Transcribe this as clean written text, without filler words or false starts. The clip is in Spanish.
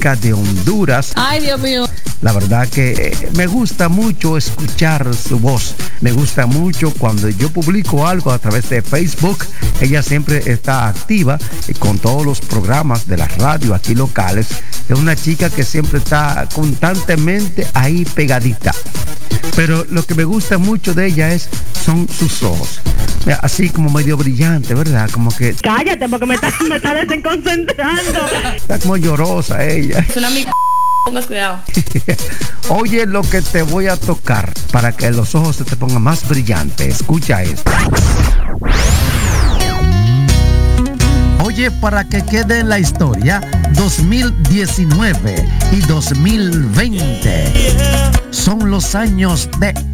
República de Honduras. Ay, Dios mío. La verdad que me gusta mucho escuchar su voz. Me gusta mucho cuando yo publico algo a través de Facebook. Ella siempre está activa con todos los programas de la radio aquí locales. Es una chica que siempre está constantemente ahí pegadita. Pero lo que me gusta mucho de ella son sus ojos. Así como medio brillante, ¿verdad? Como que... Cállate, porque me está desconcentrando. Está como llorosa ella. Es una amiga. Pongas cuidado. Oye lo que te voy a tocar para que los ojos se te pongan más brillantes. Escucha esto. Oye, para que quede en la historia, 2019 y 2020 son los años de